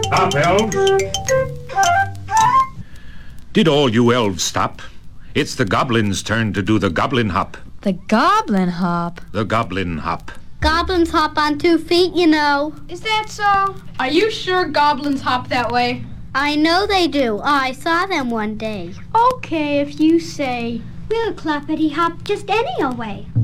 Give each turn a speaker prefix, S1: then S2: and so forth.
S1: Stop, elves. Did all you elves stop? It's the goblin's turn to do the goblin hop.
S2: The goblin hop?
S1: The goblin hop.
S3: Goblins hop on 2 feet, you know.
S4: Is that so? Are you sure goblins hop that way?
S3: I know they do. I saw them one day.
S5: Okay, if you say. We'll clappity-hop just any old way.